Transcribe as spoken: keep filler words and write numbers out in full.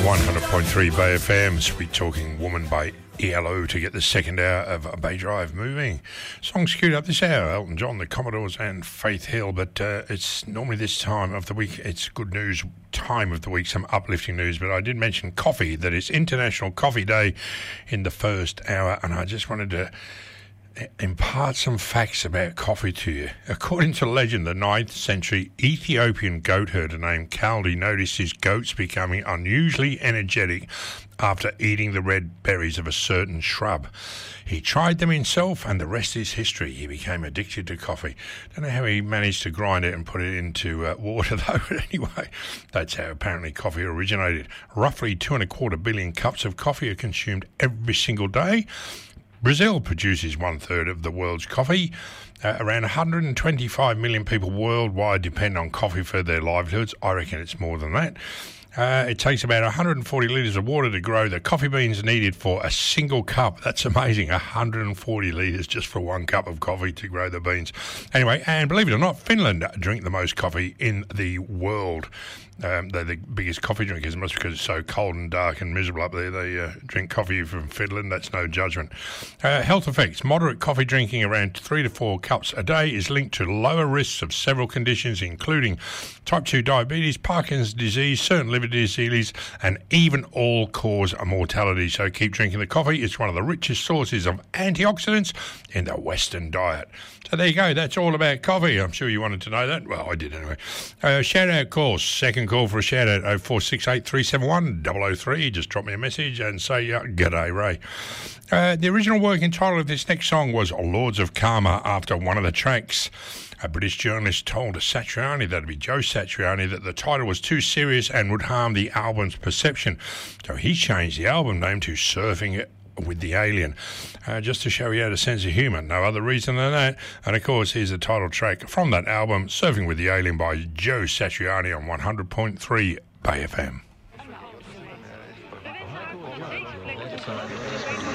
one hundred point three Bay F M, Sweet Talking Woman by E L O to get the second hour of Bay Drive moving. Songs queued up this hour, Elton John, the Commodores and Faith Hill, but uh, it's normally this time of the week, it's good news time of the week, some uplifting news, but I did mention coffee, that it's International Coffee Day in the first hour, and I just wanted to impart some facts about coffee to you. According to legend, the ninth century Ethiopian goat herder named Kaldi noticed his goats becoming unusually energetic after eating the red berries of a certain shrub. He tried them himself, and the rest is history. He became addicted to coffee. Don't know how he managed to grind it and put it into uh, water, though. But anyway, that's how apparently coffee originated. Roughly two and a quarter billion cups of coffee are consumed every single day. Brazil produces one-third of the world's coffee. Uh, around one hundred twenty-five million people worldwide depend on coffee for their livelihoods. I reckon it's more than that. Uh, it takes about one hundred forty litres of water to grow the coffee beans needed for a single cup. That's amazing, one hundred forty litres just for one cup of coffee to grow the beans. Anyway, and believe it or not, Finland drink the most coffee in the world. Um, they're the biggest coffee drinkers, and that's because it's so cold and dark and miserable up there. They uh, drink coffee from Finland. That's no judgment. Uh, health effects. Moderate coffee drinking around three to four cups a day is linked to lower risks of several conditions, including type two diabetes, Parkinson's disease, certain liver diseases, and even all-cause mortality. So keep drinking the coffee. It's one of the richest sources of antioxidants in the Western diet. So there you go. That's all about coffee. I'm sure you wanted to know that. Well, I did anyway. Uh, shout-out calls. Second call for a shout-out, oh four six eight, three seven one, double oh three. Just drop me a message and say, uh, g'day, Ray. Uh, the original working title of this next song was Lords of Karma, after one of the tracks. A British journalist told Satriani, that'd be Joe Satriani, that the title was too serious and would harm the album's perception. So he changed the album name to Surfing It with the Alien, uh, just to show he had a sense of humour. No other reason than that. And of course, here's the title track from that album, Surfing with the Alien by Joe Satriani on one hundred point three Bay F M.